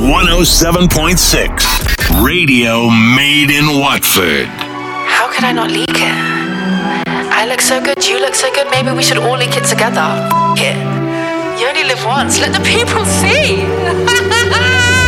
107.6. Radio made in Watford. How could I not leak it? I look so good, you look so good, maybe we should all leak it together. F*** it. You only live once, let the people see.